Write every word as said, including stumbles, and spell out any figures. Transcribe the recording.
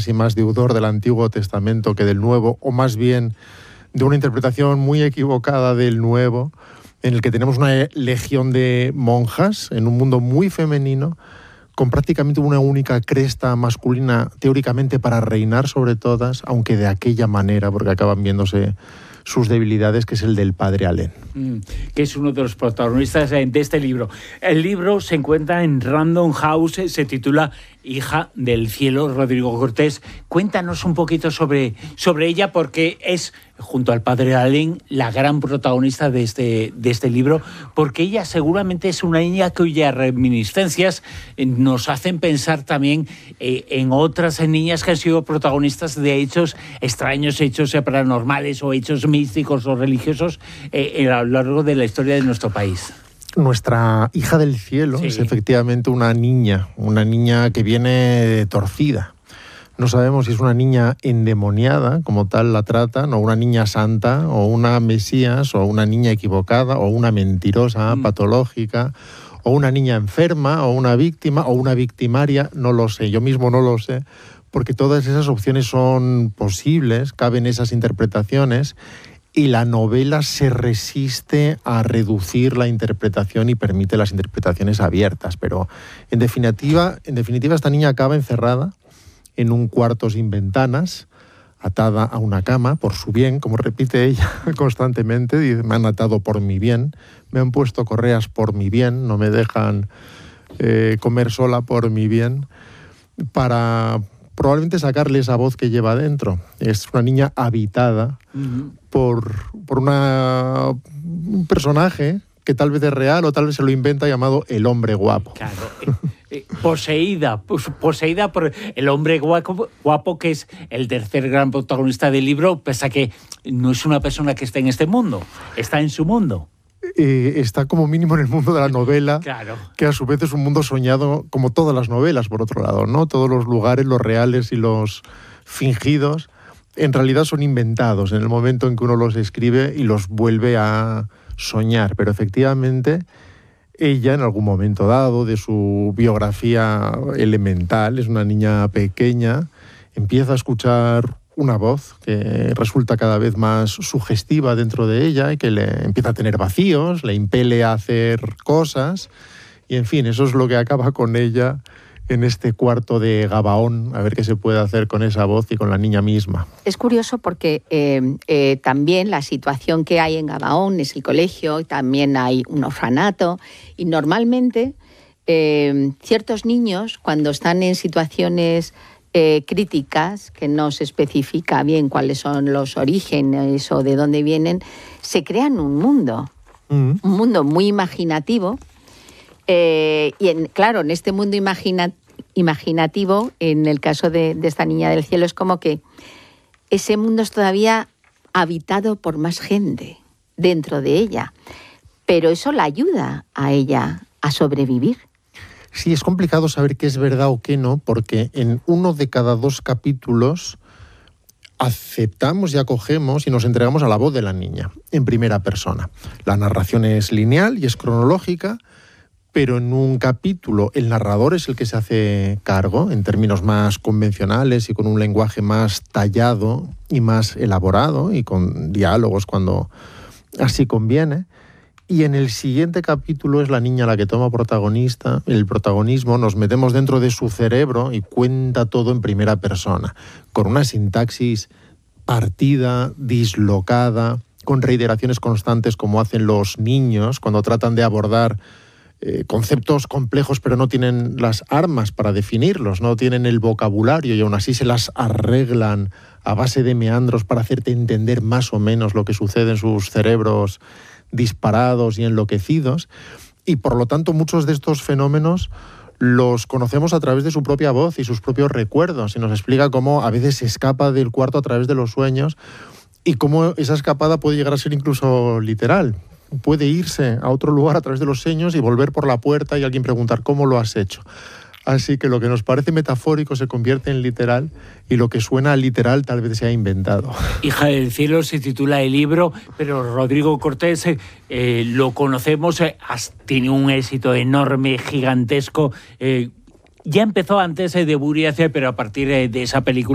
casi más deudor del Antiguo Testamento que del Nuevo, o más bien de una interpretación muy equivocada del Nuevo, en el que tenemos una legión de monjas en un mundo muy femenino, con prácticamente una única cresta masculina teóricamente para reinar sobre todas, aunque de aquella manera, porque acaban viéndose sus debilidades, que es el del padre Alén. Mm, que es uno de los protagonistas de este libro. El libro se encuentra en Random House, se titula Hija del Cielo. Rodrigo Cortés, cuéntanos un poquito sobre, sobre ella, porque es, junto al padre Alén, la gran protagonista de este, de este libro, porque ella seguramente es una niña cuyas reminiscencias nos hacen pensar también eh, en otras niñas que han sido protagonistas de hechos extraños, hechos paranormales o hechos místicos o religiosos eh, a lo largo de la historia de nuestro país. Nuestra hija del cielo, sí, es efectivamente una niña, una niña que viene torcida. No sabemos si es una niña endemoniada, como tal la tratan, o una niña santa, o una mesías, o una niña equivocada, o una mentirosa, mm. patológica, o una niña enferma, o una víctima, o una victimaria, no lo sé, yo mismo no lo sé, porque todas esas opciones son posibles, caben esas interpretaciones, y la novela se resiste a reducir la interpretación y permite las interpretaciones abiertas. Pero, en definitiva, en definitiva esta niña acaba encerrada en un cuarto sin ventanas, atada a una cama, por su bien, como repite ella constantemente. Dice, me han atado por mi bien, me han puesto correas por mi bien, no me dejan eh, comer sola por mi bien, para probablemente sacarle esa voz que lleva dentro. Es una niña habitada uh-huh. por, por una, un personaje que tal vez es real o tal vez se lo inventa, llamado el hombre guapo. Claro, eh, eh, poseída, poseída por el hombre guapo, guapo, que es el tercer gran protagonista del libro, pese a que no es una persona que esté en este mundo, está en su mundo. Eh, está como mínimo en el mundo de la novela, claro, que a su vez es un mundo soñado, como todas las novelas, por otro lado, ¿no? Todos los lugares, los reales y los fingidos, en realidad son inventados en el momento en que uno los escribe y los vuelve a soñar. Pero efectivamente, ella en algún momento dado de su biografía elemental, es una niña pequeña, empieza a escuchar una voz que resulta cada vez más sugestiva dentro de ella y que le empieza a tener vacíos, le impele a hacer cosas, y en fin, eso es lo que acaba con ella en este cuarto de Gabaón, a ver qué se puede hacer con esa voz y con la niña misma. Es curioso porque eh, eh, también la situación que hay en Gabaón es el colegio, y también hay un orfanato, y normalmente eh, ciertos niños, cuando están en situaciones Eh, críticas, que no se especifica bien cuáles son los orígenes o de dónde vienen, se crean un mundo, mm. un mundo muy imaginativo, eh, y en, claro, en este mundo imagina, imaginativo, en el caso de, de esta niña del cielo, es como que ese mundo es todavía habitado por más gente dentro de ella, pero eso la ayuda a ella a sobrevivir. Sí, es complicado saber qué es verdad o qué no, porque en uno de cada dos capítulos aceptamos y acogemos y nos entregamos a la voz de la niña, en primera persona. La narración es lineal y es cronológica, pero en un capítulo el narrador es el que se hace cargo, en términos más convencionales y con un lenguaje más tallado y más elaborado, y con diálogos cuando así conviene. Y en el siguiente capítulo es la niña la que toma protagonista, el protagonismo, nos metemos dentro de su cerebro y cuenta todo en primera persona, con una sintaxis partida, dislocada, con reiteraciones constantes como hacen los niños cuando tratan de abordar eh, conceptos complejos pero no tienen las armas para definirlos, no tienen el vocabulario y aún así se las arreglan a base de meandros para hacerte entender más o menos lo que sucede en sus cerebros disparados y enloquecidos, y por lo tanto muchos de estos fenómenos los conocemos a través de su propia voz y sus propios recuerdos, y nos explica cómo a veces se escapa del cuarto a través de los sueños y cómo esa escapada puede llegar a ser incluso literal. Puede irse a otro lugar a través de los sueños y volver por la puerta y alguien preguntar ¿cómo lo has hecho? Así que lo que nos parece metafórico se convierte en literal, y lo que suena literal tal vez sea inventado. Hija del cielo se titula el libro, pero Rodrigo Cortés eh, lo conocemos, eh, tiene un éxito enorme, gigantesco. Eh, ya empezó antes eh, de Buriace, pero a partir eh, de esa película